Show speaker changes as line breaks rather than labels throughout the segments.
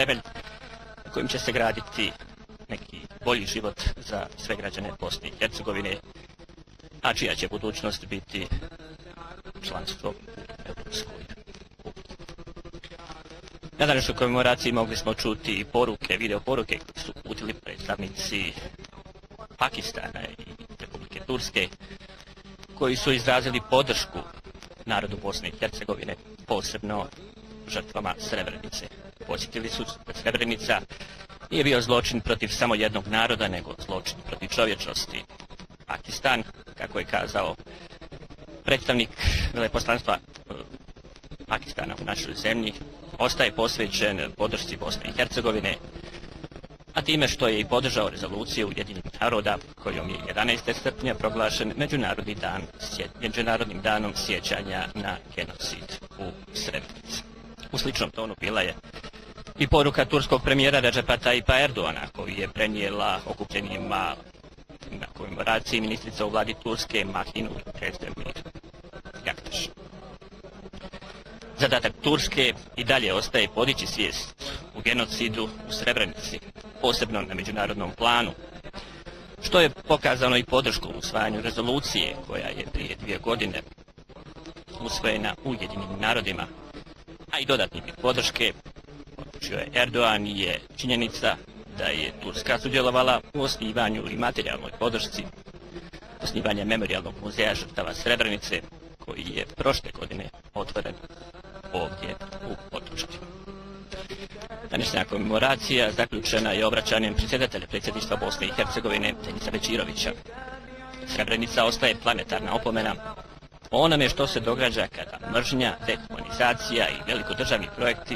temelj kojim će se graditi neki bolji život za sve građane Bosne i Hercegovine, a čija će budućnost biti članstvo u Europskoj uniji. Na današnjoj komemoraciji mogli smo čuti i poruke, video poruke koje su uputili predstavnici Pakistana i Republike Turske, koji su izrazili podršku narodu Bosne i Hercegovine, posebno žrtvama Srebrenice. Podsjetili su da Srebrenica nije bio zločin protiv samo jednog naroda, nego zločin protiv čovječnosti. Pakistan, kako je kazao predstavnik veleposlanstva Pakistana u našoj zemlji, ostaje posvećen podršci Bosne i Hercegovine, a time što je i podržao rezoluciju Ujedinjenih naroda kojom je 11. srpnja proglašen Međunarodnim danom sjećanja na genocid u Srebrenici. U sličnom tonu bila je i poruka turskog premijera Recepa Tayyipa Erdoğana, koju je prenijela okupljenima na komemoraciji ministrica u vladi Turske Mahinur Rezdemir Jaktaš. Zadatak Turske i dalje ostaje podići svijest u genocidu u Srebrenici, posebno na međunarodnom planu, što je pokazano i podrškom usvajanju rezolucije koja je prije 2 godine usvojena u Ujedinjenim narodima, a i dodatnim podrške poručio je Erdoğan je činjenica da je Turska sudjelovala u osnivanju i materijalnoj podršci osnivanja Memorijalnog muzeja žrtava Srebrenice, koji je prošle godine otvoren ovdje u Potočki. Današnja komemoracija zaključena je obraćanjem predsjedatelja predsjedništva Bosne i Hercegovine Denisa Bećirovića. Srebrenica ostaje planetarna opomena o onome što se događa kada mržnja, dehumanizacija i velikodržavni projekti,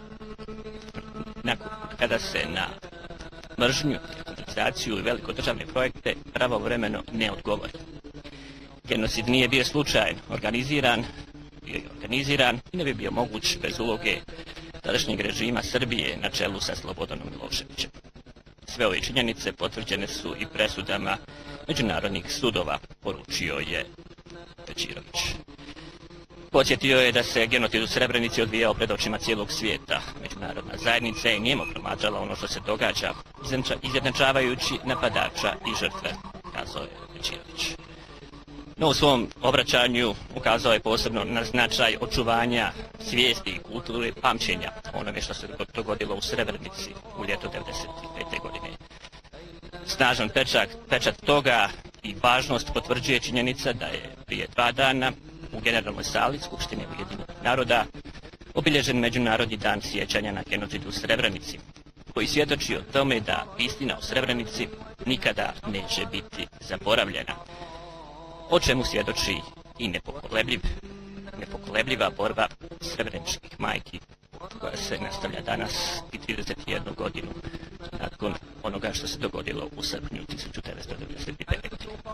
kada se na mržnju, dehumanizaciju i velikodržavne projekte pravovremeno ne odgovori. Genocid nije bio slučajan, bio je organiziran i ne bi bio moguć bez uloge tadašnjeg režima Srbije na čelu sa Slobodanom Miloševićem. Sve ove činjenice potvrđene su i presudama međunarodnih sudova, poručio je Bećirović. Podsjetio je da se genocid u Srebrenici odvijao pred očima cijelog svijeta. Međunarodna zajednica je nijemo promatrala ono što se događa, izjednačavajući napadača i žrtve, kazao je Bećirović. No, u svom obraćanju ukazao je posebno na značaj očuvanja svijesti i kulture pamćenja onome što se dogodilo u Srebrenici u ljeto 1995. godine. Snažan pečat toga i važnost potvrđuje činjenica da je prije 2 dana u Generalnoj sali Skupštine Ujedinjenih naroda obilježen Međunarodni dan sjećanja na genocid u Srebrenici, koji svjedoči o tome da istina o Srebrenici nikada neće biti zaboravljena, o čemu svjedoči i nepokolebljiva borba srebreničkih majki, koja se nastavlja danas i 31 godinu nakon onoga što se dogodilo u srpnju 1995.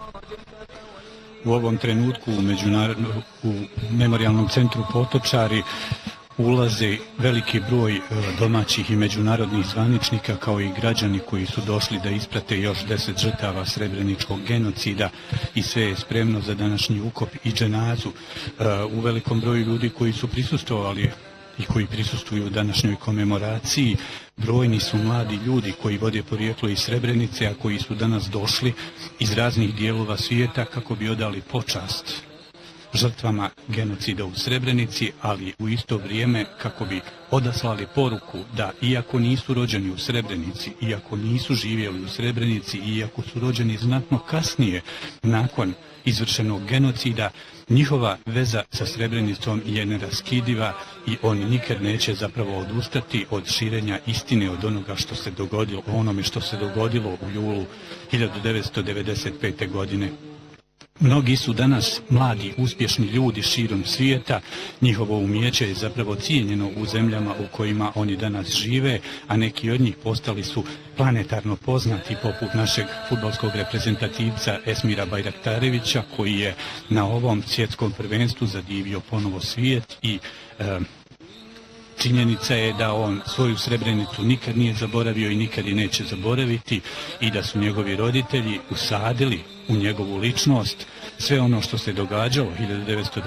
U ovom trenutku u Memorijalnom centru Potočari ulaze veliki broj domaćih i međunarodnih zvaničnika, kao i građani koji su došli da isprate još 10 žrtava srebreničkog genocida, i sve je spremno za današnji ukop i dženazu. U velikom broju ljudi koji su prisustvovali i koji prisustvuju današnjoj komemoraciji brojni su mladi ljudi koji vode porijeklo iz Srebrenice, a koji su danas došli iz raznih dijelova svijeta kako bi odali počast žrtvama genocida u Srebrenici, ali u isto vrijeme kako bi odaslali poruku da iako nisu rođeni u Srebrenici, iako nisu živjeli u Srebrenici, iako su rođeni znatno kasnije nakon izvršenog genocida, njihova veza sa Srebrenicom je neraskidiva i oni nikad neće zapravo odustati od širenja istine od onoga što se dogodilo, onome što se dogodilo u julu 1995. godine. Mnogi su danas mladi, uspješni ljudi širom svijeta, njihovo umijeće je zapravo cijenjeno u zemljama u kojima oni danas žive, a neki od njih postali su planetarno poznati, poput našeg fudbalskog reprezentativca Esmira Bajraktarevića, koji je na ovom svjetskom prvenstvu zadivio ponovo svijet i činjenica je da on svoju Srebrenicu nikad nije zaboravio i nikad je neće zaboraviti, i da su njegovi roditelji usadili u njegovu ličnost sve ono što se događalo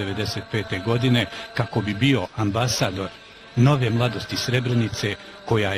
1995. godine kako bi bio ambasador nove mladosti Srebrenice, koja